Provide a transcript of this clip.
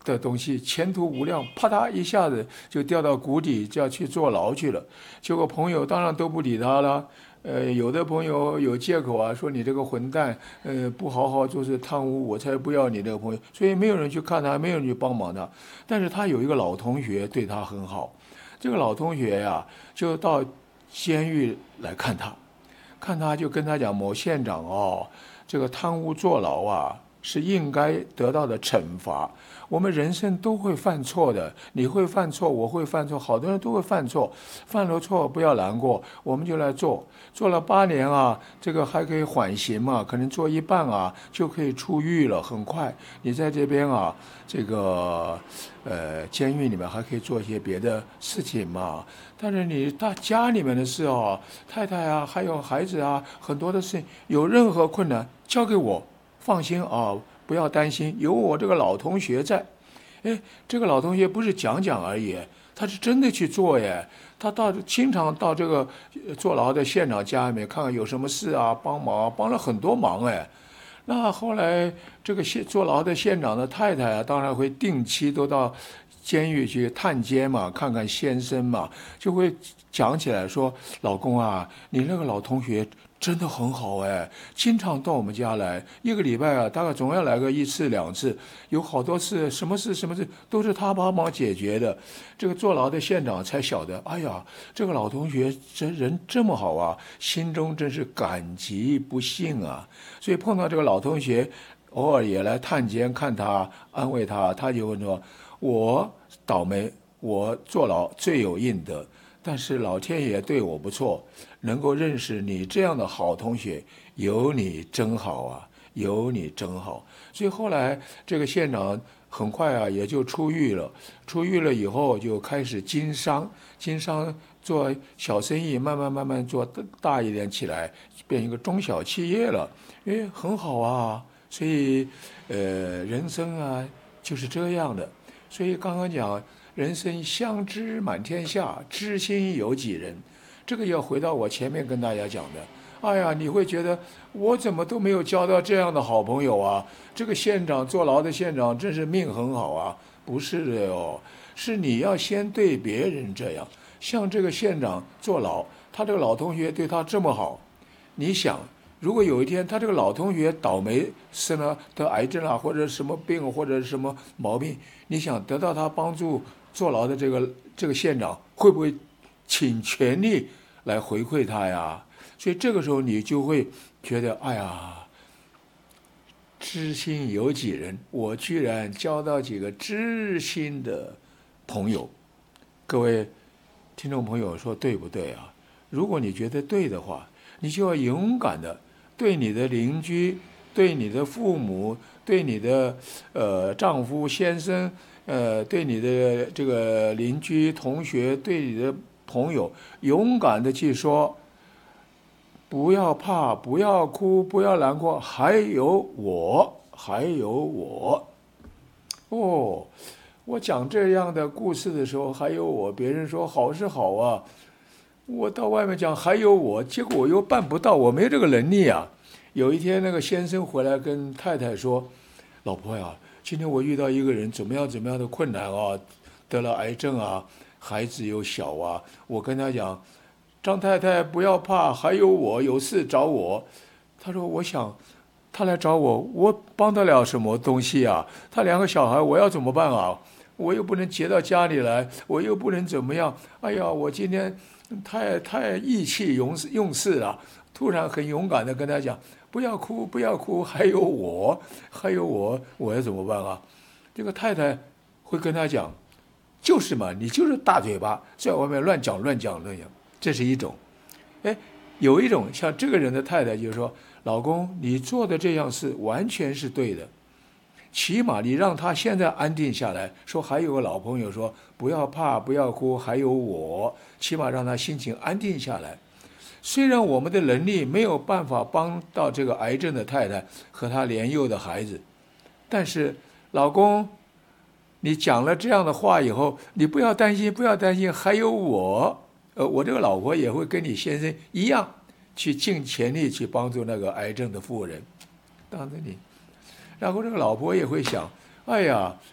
的东西，前途无量，啪嗒一下子就掉到谷底，就要去坐牢去了。结果朋友当然都不理他了。有的朋友有借口啊，说你这个混蛋，不好好做事贪污，我才不要你这个朋友。所以没有人去看他，没有人去帮忙他。但是他有一个老同学对他很好，这个老同学呀，就到监狱来看他，看他就跟他讲，某县长哦，这个贪污坐牢啊，是应该得到的惩罚。我们人生都会犯错的，你会犯错，我会犯错，好多人都会犯错。犯了错不要难过，我们就来做，做了8年啊，这个还可以缓刑嘛，可能做一半啊就可以出狱了，很快。你在这边啊，这个监狱里面还可以做一些别的事情嘛。但是你到家里面的事哦，太太啊，还有孩子啊，很多的事情，有任何困难交给我，放心啊。不要担心，有我这个老同学在。哎，这个老同学不是讲讲而已，他是真的去做耶。他经常到这个坐牢的县长家里面看看有什么事啊，帮忙，帮了很多忙哎。那后来这个坐牢的县长的太太啊，当然会定期都到监狱去探监嘛，看看先生嘛，就会讲起来说，老公啊，你那个老同学真的很好哎，经常到我们家来，一个礼拜啊，大概总要来个1次2次，有好多次，什么事都是他帮忙解决的。这个坐牢的县长才晓得，哎呀，这个老同学人这么好啊，心中真是感激不尽啊。所以碰到这个老同学，偶尔也来探监看他，安慰他，他就会说，我倒霉，我坐牢罪有应得。但是老天爷对我不错，能够认识你这样的好同学，有你真好啊，有你真好。所以后来这个县长很快啊也就出狱了，出狱了以后就开始经商做小生意，慢慢做大一点起来，变一个中小企业了，很好啊。所以人生啊就是这样的。所以刚刚讲人生相知满天下，知心有几人，这个要回到我前面跟大家讲的。哎呀，你会觉得我怎么都没有交到这样的好朋友啊，这个县长坐牢的县长真是命很好啊。不是的哟，是你要先对别人这样。像这个县长坐牢，他这个老同学对他这么好，你想如果有一天他这个老同学倒霉生了得癌症啊，或者什么病或者什么毛病，你想得到他帮助，坐牢的这个县长会不会请全力来回馈他呀？所以这个时候你就会觉得，哎呀，知心有几人，我居然交到几个知心的朋友。各位听众朋友说对不对啊？如果你觉得对的话，你就要勇敢的对你的邻居，对你的父母，对你的丈夫先生，对你的这个邻居同学，对你的朋友，勇敢的去说，不要怕，不要哭，不要难过，还有我，还有我。哦，我讲这样的故事的时候，还有我，别人说好是好啊，我到外面讲还有我，结果我又办不到，我没这个能力啊。有一天那个先生回来跟太太说，老婆呀，今天我遇到一个人怎么样的困难啊，得了癌症啊，孩子又小啊，我跟他讲，张太太不要怕，还有我，有事找我。他说我想他来找我，我帮得了什么东西啊？他2个小孩我要怎么办啊？我又不能接到家里来，我又不能怎么样。哎呀，我今天太意气用事了。突然很勇敢的跟他讲，不要哭，不要哭，还有我，还有我，我要怎么办啊？这个太太会跟他讲，就是嘛，你就是大嘴巴，在外面乱讲。这是一种。有一种像这个人的太太就是说，老公，你做的这样事完全是对的，起码你让他现在安定下来，说还有个老朋友说不要怕，不要哭，还有我，起码让他心情安定下来。虽然我们的能力没有办法帮到这个癌症的太太和她年幼的孩子，但是老公，你讲了这样的话以后，你不要担心，不要担心，还有我，我这个老婆也会跟你先生一样，去尽全力去帮助那个癌症的妇人，当着你。然后这个老婆也会想，哎呀，